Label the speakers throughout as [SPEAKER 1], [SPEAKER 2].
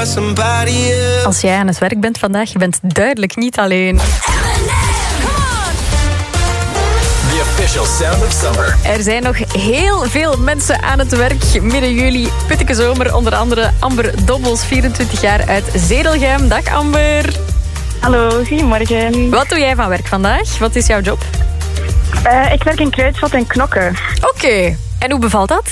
[SPEAKER 1] by somebody else.
[SPEAKER 2] Als jij aan het werk bent vandaag, je bent duidelijk niet alleen.
[SPEAKER 3] The official sound of summer.
[SPEAKER 2] Er zijn nog heel veel mensen aan het werk. Midden juli, pittige zomer. Onder andere Amber Dobbels, 24 jaar uit Zedelgem. Dag Amber.
[SPEAKER 4] Hallo, goedemorgen.
[SPEAKER 2] Wat doe jij van werk vandaag? Wat is jouw job?
[SPEAKER 4] Ik werk in Kruidvat en Knokke.
[SPEAKER 2] Oké. En hoe bevalt dat?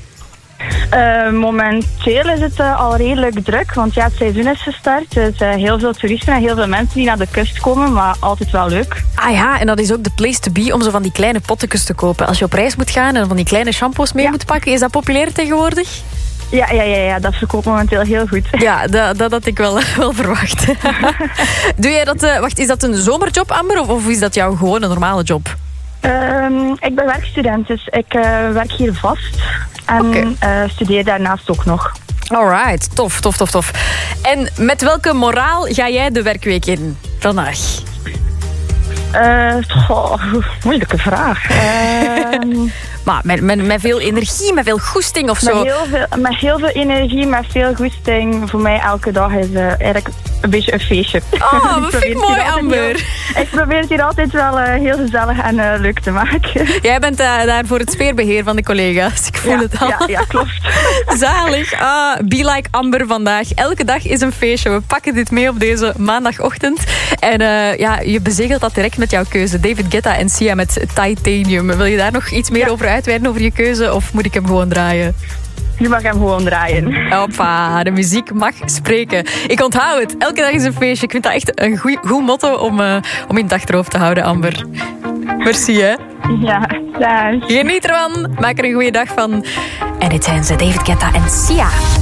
[SPEAKER 4] Momenteel is het al redelijk druk, want ja, het seizoen is gestart. Er zijn heel veel toeristen en heel veel mensen die naar de kust komen, maar altijd wel leuk.
[SPEAKER 2] Ah ja, en dat is ook de place to be om zo van die kleine pottekens te kopen. Als je op reis moet gaan en van die kleine shampoos mee moet pakken, is dat populair tegenwoordig?
[SPEAKER 4] Ja, dat verkoopt momenteel heel goed.
[SPEAKER 2] Ja, dat had ik wel verwacht. Doe jij dat, is dat een zomerjob, Amber, of is dat jouw gewone normale job?
[SPEAKER 4] Ik ben werkstudent, dus ik werk hier vast. En studeer daarnaast ook nog.
[SPEAKER 2] Alright, tof. En met welke moraal ga jij de werkweek in vandaag?
[SPEAKER 4] Moeilijke vraag.
[SPEAKER 2] Maar met veel energie, met veel goesting of zo?
[SPEAKER 4] Met heel veel energie, met veel goesting. Voor mij elke dag is eigenlijk een beetje een feestje.
[SPEAKER 2] Oh, dat vind ik mooi, Amber.
[SPEAKER 4] Ik probeer het hier altijd wel heel gezellig en leuk te maken.
[SPEAKER 2] Jij bent daar voor het sfeerbeheer van de collega's. Ik voel het al.
[SPEAKER 4] Ja, klopt.
[SPEAKER 2] Zalig. Be like Amber vandaag. Elke dag is een feestje. We pakken dit mee op deze maandagochtend. En je bezegelt dat direct met jouw keuze. David Guetta en Sia met Titanium. Wil je daar nog iets meer over uitweiden over je keuze? Of moet ik hem gewoon draaien?
[SPEAKER 4] Je mag hem gewoon draaien.
[SPEAKER 2] Hoppa, de muziek mag spreken. Ik onthoud het. Elke dag is een feestje. Ik vind dat echt een goed motto om in het achterhoofd te houden, Amber. Merci, hè.
[SPEAKER 4] Ja, dag.
[SPEAKER 2] Geniet ervan. Maak er een goede dag van. En dit zijn ze, David Guetta en Sia.